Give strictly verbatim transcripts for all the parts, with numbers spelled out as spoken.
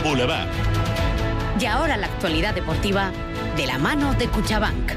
Boulevard. Y ahora la actualidad deportiva de la mano de Cuchabank.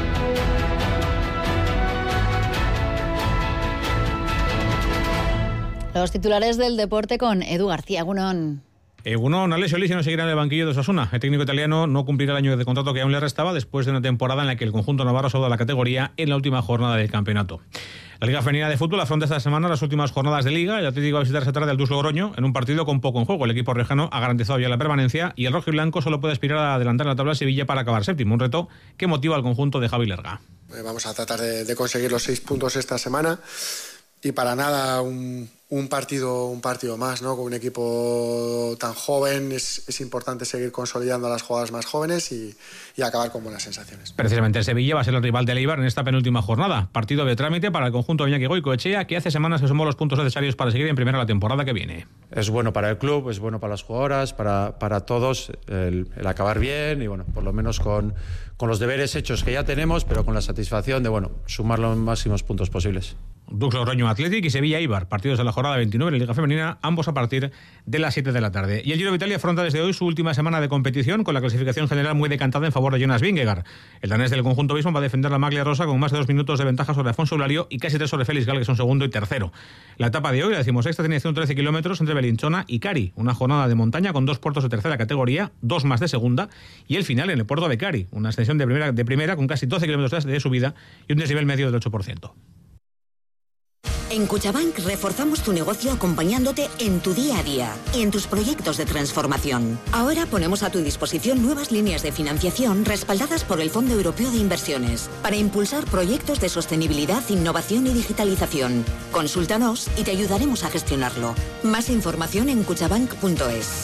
Los titulares del deporte con Edu García. Egunon. Egunon, Alessio Lisi no seguirá en el banquillo de Osasuna. El técnico italiano no cumplirá el año de contrato que aún le restaba después de una temporada en la que el conjunto navarro salvó la categoría en la última jornada del campeonato. La Liga Femenina de Fútbol afronta esta semana las últimas jornadas de Liga. El Atlético va a visitar esta tarde al Dus Logroño en un partido con poco en juego. El equipo riojano ha garantizado ya la permanencia y el rojo y blanco solo puede aspirar a adelantar la tabla de Sevilla para acabar séptimo. Un reto que motiva al conjunto de Javi Lerga. Vamos a tratar de, de conseguir los seis puntos esta semana y para nada un... Un partido, un partido más, ¿no? Con un equipo tan joven es, es importante seguir consolidando a las jugadoras más jóvenes y, y acabar con buenas sensaciones. Precisamente el Sevilla va a ser el rival del Eibar en esta penúltima jornada. Partido de trámite para el conjunto de Iñaki Goicoechea, que hace semanas que sumó los puntos necesarios para seguir en primera la temporada que viene. Es bueno para el club, es bueno para las jugadoras, para, para todos el, el acabar bien y bueno, por lo menos con, con los deberes hechos que ya tenemos, pero con la satisfacción de bueno, sumar los máximos puntos posibles. Dux Logroño Athletic y Sevilla Eibar, partidos de la jornada veintinueve en la Liga Femenina, ambos a partir de las siete de la tarde. Y el Giro de Italia afronta desde hoy su última semana de competición con la clasificación general muy decantada en favor de Jonas Vingegaard. El danés del conjunto Bison va a defender la maglia rosa con más de dos minutos de ventaja sobre Afonso Eulario y casi tres sobre Félix Gal, que son segundo y tercero. La etapa de hoy, la decimosexta, tiene ciento trece kilómetros entre Belinchona y Cari, una jornada de montaña con dos puertos de tercera categoría, dos más de segunda, y el final en el puerto de Cari, una extensión de primera, de primera con casi doce kilómetros de subida y un desnivel medio del ocho por ciento. En Cuchabank reforzamos tu negocio acompañándote en tu día a día y en tus proyectos de transformación. Ahora ponemos a tu disposición nuevas líneas de financiación respaldadas por el Fondo Europeo de Inversiones para impulsar proyectos de sostenibilidad, innovación y digitalización. Consúltanos y te ayudaremos a gestionarlo. Más información en cuchabank punto es.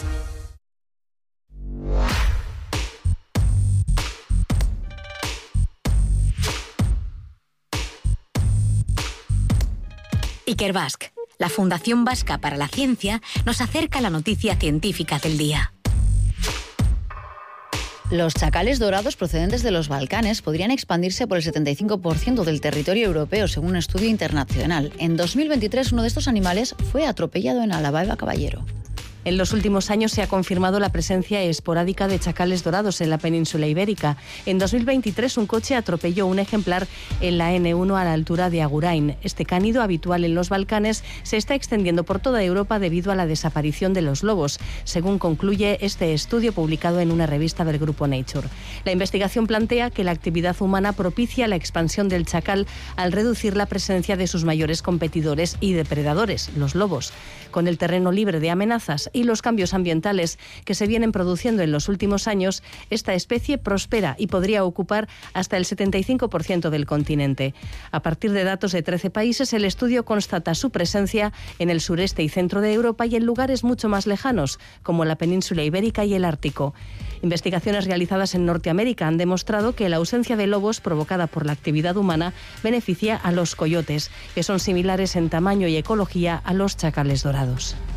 Ikerbasque, la Fundación Vasca para la Ciencia, nos acerca a la noticia científica del día. Los chacales dorados procedentes de los Balcanes podrían expandirse por el setenta y cinco por ciento del territorio europeo, según un estudio internacional. En dos mil veintitrés, uno de estos animales fue atropellado en Alababa Caballero. En los últimos años se ha confirmado la presencia esporádica de chacales dorados en la península ibérica. En dos mil veintitrés un coche atropelló un ejemplar en la ene uno a la altura de Agurain. Este cánido, habitual en los Balcanes, se está extendiendo por toda Europa debido a la desaparición de los lobos, según concluye este estudio publicado en una revista del grupo Nature. La investigación plantea que la actividad humana propicia la expansión del chacal al reducir la presencia de sus mayores competidores y depredadores, los lobos. Con el terreno libre de amenazas y los cambios ambientales que se vienen produciendo en los últimos años, esta especie prospera y podría ocupar hasta el setenta y cinco por ciento del continente. A partir de datos de trece países, el estudio constata su presencia en el sureste y centro de Europa y en lugares mucho más lejanos, como la península ibérica y el Ártico. Investigaciones realizadas en Norteamérica han demostrado que la ausencia de lobos provocada por la actividad humana beneficia a los coyotes, que son similares en tamaño y ecología a los chacales dorados.